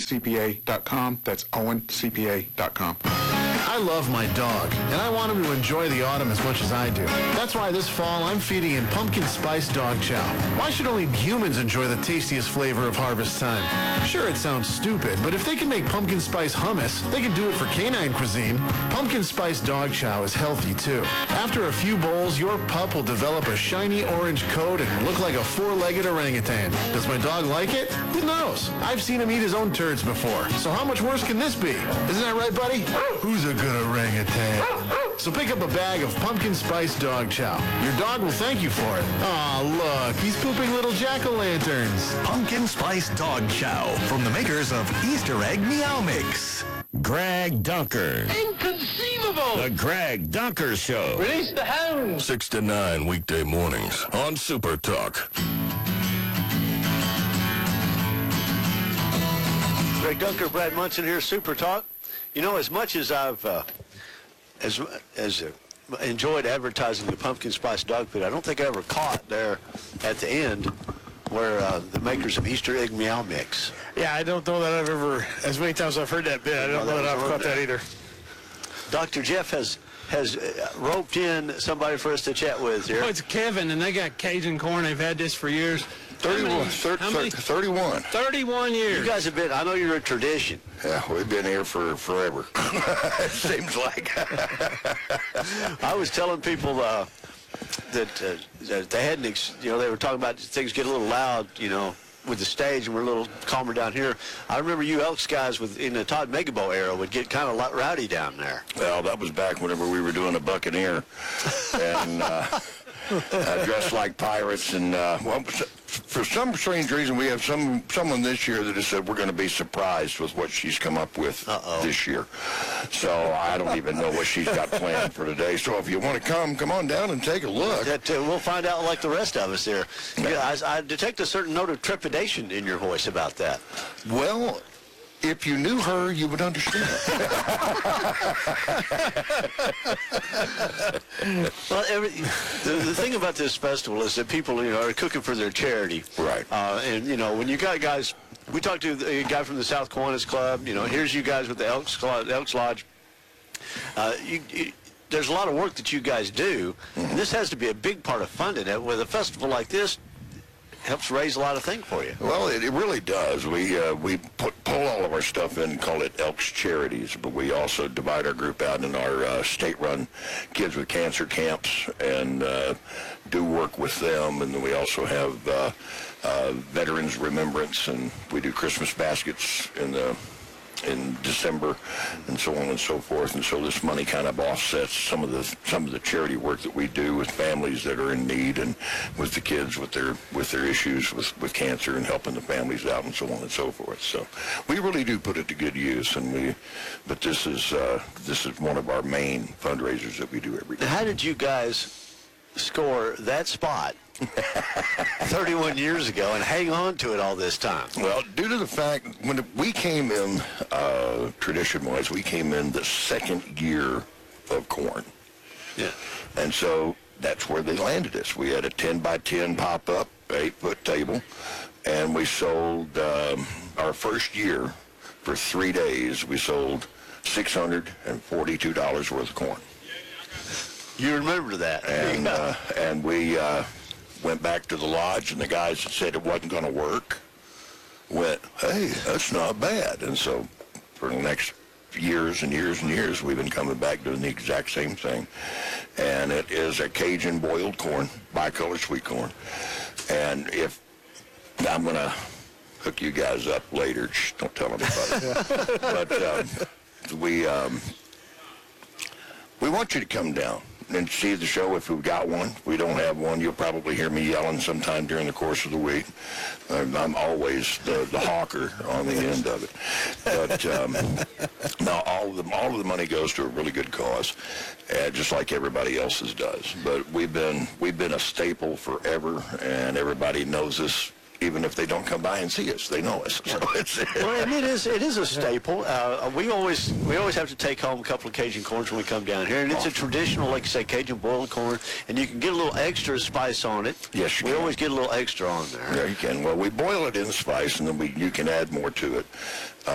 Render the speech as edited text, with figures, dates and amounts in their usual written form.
owncpa.com. That's owncpa.com. I love my dog, and I want him to enjoy the autumn as much as I do. That's why this fall I'm feeding him pumpkin spice dog chow. Why should only humans enjoy the tastiest flavor of harvest time? Sure, it sounds stupid, but if they can make pumpkin spice hummus, they can do it for canine cuisine. Pumpkin spice dog chow is healthy, too. After a few bowls, your pup will develop a shiny orange coat and look like a four-legged orangutan. Does my dog like it? Who knows? I've seen him eat his own turds before, so how much worse can this be? Isn't that right, buddy? Who's a good orangutan? So pick up a bag of pumpkin spice dog chow. Your dog will thank you for it. Aw, look, he's pooping little jack-o'-lanterns. Pumpkin spice dog chow from the makers of Easter Egg Meow Mix. Greg Dunker. Inconceivable! The Greg Dunker Show. Release the hounds! 6 to 9 weekday mornings on Super Talk. Greg Dunker, Brad Munson here, Super Talk. You know, as much as I've enjoyed advertising the pumpkin spice dog food, I don't think I ever caught there at the end where the makers of Easter Egg Meow Mix. Yeah, I don't know that I've ever, as many times I've heard that bit, I don't know that I've caught that either. Dr. Jeff has roped in somebody for us to chat with here. Oh, it's Kevin, and they got Cajun corn. They've had this for years. 31. 31. 31 years. You guys have been, I know you're a tradition. Yeah, we've been here for forever. It seems like. I was telling people that they hadn't, they were talking about things get a little loud, with the stage, and we're a little calmer down here. I remember you Elks guys in the Todd Megabo era would get kind of rowdy down there. Well, that was back whenever we were doing a Buccaneer. And dressed like pirates. And, for some strange reason, we have someone this year that has said we're going to be surprised with what she's come up with this year. So I don't even know what she's got planned for today. So if you want to come on down and take a look. We'll find out like the rest of us here. Yeah, I detect a certain note of trepidation in your voice about that. Well, if you knew her, you would understand. Well, the thing about this festival is that people, are cooking for their charity. Right. And, when you got guys, we talked to a guy from the South Kiwanis Club, here's you guys with the Elks Lodge. There's a lot of work that you guys do, and this has to be a big part of funding it. With a festival like this, helps raise a lot of things for you. Well, it really does. We pull all of our stuff in and call it Elks Charities, but we also divide our group out in our state-run Kids with Cancer camps and do work with them. And then we also have Veterans Remembrance, and we do Christmas baskets in December, and so on and so forth. And so this money kind of offsets some of the charity work that we do with families that are in need, and with the kids with their issues with cancer, and helping the families out, and so on and so forth. So we really do put it to good use, but this is one of our main fundraisers that we do every day. How did you guys score that spot 31 years ago and hang on to it all this time? Well, due to the fact when we came in, tradition-wise, we came in the second year of corn. Yeah. And so that's where they landed us. We had a 10-by-10 pop-up, 8-foot table, and we sold our first year for 3 days. We sold $642 worth of corn. You remember that? And we went back to the lodge, and the guys that said it wasn't going to work went, hey, that's not bad. And so for the next years and years and years, we've been coming back doing the exact same thing. And it is a Cajun boiled corn, bicolor sweet corn. And if I'm going to hook you guys up later, shh, don't tell anybody. But we want you to come down and see the show if we've got one. If we don't have one, you'll probably hear me yelling sometime during the course of the week. I'm always the hawker on the end of it. But now all of the money goes to a really good cause, just like everybody else's does. But we've been a staple forever, and everybody knows us. Even if they don't come by and see us, they know us. So well, and it is a staple. We always have to take home a couple of Cajun corns when we come down here, and it's a traditional, like you say, Cajun boiled corn, and you can get a little extra spice on it. Yes, you can. We always get a little extra on there. Yeah, you can. Well, we boil it in spice, and then you can add more to it.